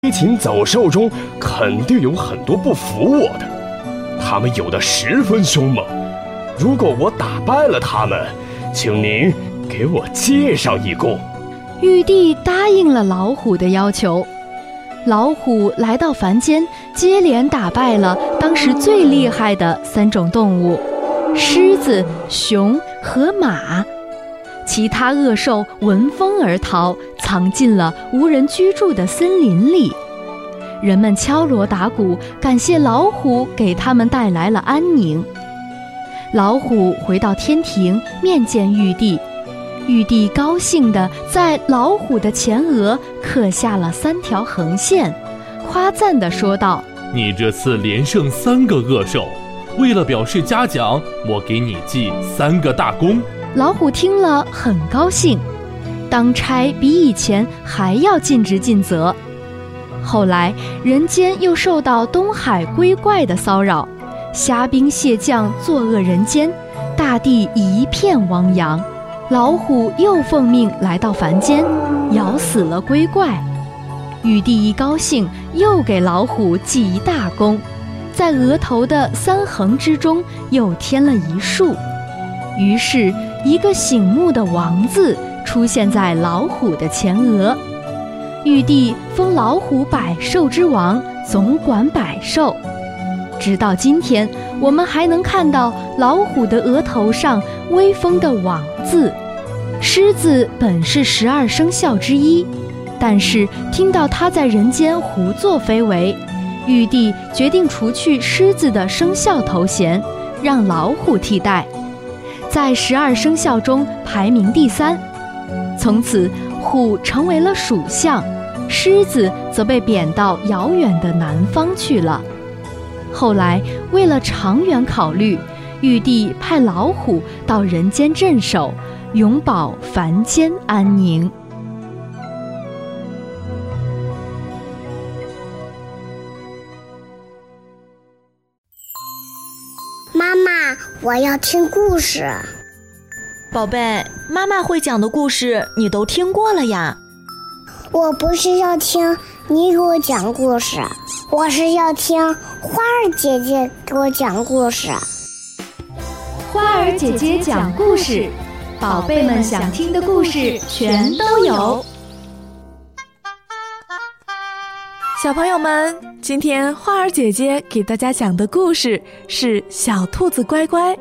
飞禽走兽中肯定有很多不服我的，他们有的十分凶猛。如果我打败了他们，请您给我借上一弓。 玉帝答应了老虎的要求。老虎来到凡间，接连打败了当时最厉害的3种动物：狮子、熊和马。其他恶兽闻风而逃，藏进了无人居住的森林里。人们敲锣打鼓，感谢老虎给他们带来了安宁。老虎回到天庭，面见玉帝。玉帝高兴地在老虎的前额刻下了3条横线，夸赞地说道： 你这次连胜3个恶兽，为了表示嘉奖，我给你记3个大功。 老虎听了很高兴，当差比以前还要尽职尽责。后来人间又受到东海龟怪的骚扰，虾兵蟹将作恶人间，大地一片汪洋。老虎又奉命来到凡间，咬死了龟怪。玉帝一高兴，又给老虎记一大功，在额头的3横之中又添了一竖。于是一个醒目的王字出现在老虎的前额。玉帝封老虎百兽之王，总管百兽。直到今天，我们还能看到老虎的额头上威风的王字。狮子本是12生肖之一，但是听到它在人间胡作非为，玉帝决定除去狮子的生肖头衔，让老虎替代，在12生肖中排名第3。从此虎成为了属相，狮子则被贬到遥远的南方去了。后来为了长远考虑，玉帝派老虎到人间镇守，永保凡间安宁。 妈妈，我要听故事。 宝贝，妈妈会讲的故事你都听过了呀。 我不是要听你给我讲故事，我是要听花儿姐姐给我讲故事。 花儿姐姐讲故事，宝贝们想听的故事全都有。 小朋友们，今天花儿姐姐给大家讲的故事是小兔子乖乖。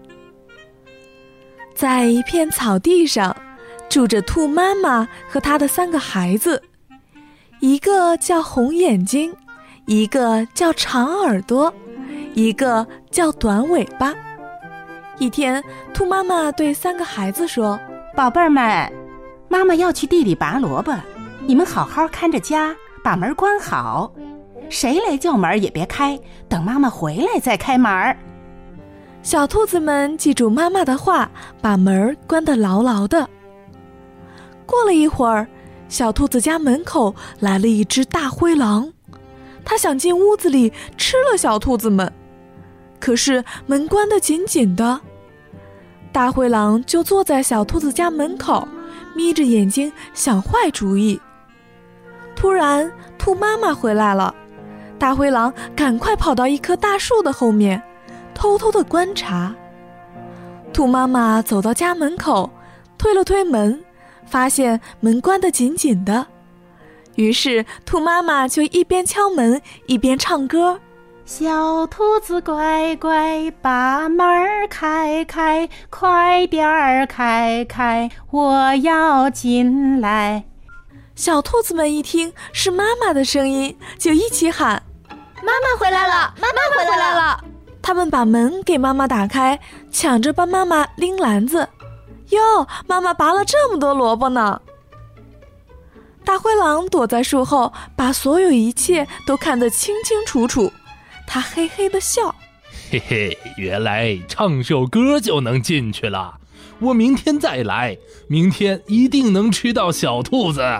在一片草地上，住着兔妈妈和她的3个孩子，一个叫红眼睛，一个叫长耳朵，一个叫短尾巴。一天，兔妈妈对3个孩子说： 宝贝儿们，妈妈要去地里拔萝卜，你们好好看着家，把门关好，谁来叫门也别开，等妈妈回来再开门。 小兔子们记住妈妈的话，把门关得牢牢的。过了一会儿，小兔子家门口来了一只大灰狼，它想进屋子里吃了小兔子们，可是门关得紧紧的。大灰狼就坐在小兔子家门口，眯着眼睛想坏主意。突然，兔妈妈回来了，大灰狼赶快跑到一棵大树的后面，偷偷地观察。兔妈妈走到家门口，推了推门，发现门关得紧紧的。于是兔妈妈就一边敲门一边唱歌： 小兔子乖乖，把门开开，快点儿开开，我要进来。 小兔子们一听是妈妈的声音，就一起喊： 妈妈回来了，妈妈回来了。 他们把门给妈妈打开，抢着帮妈妈拎篮子。哟，妈妈拔了这么多萝卜呢。大灰狼躲在树后，把所有一切都看得清清楚楚。他嘿嘿地笑： 嘿嘿，原来唱首歌就能进去了，我明天再来，明天一定能吃到小兔子。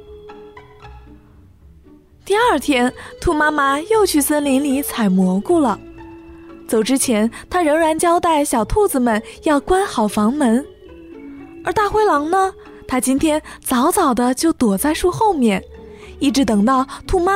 第二天，兔妈妈又去森林里采蘑菇了。走之前，她仍然交代小兔子们要关好房门。而大灰狼呢，他今天早早的就躲在树后面，一直等到兔妈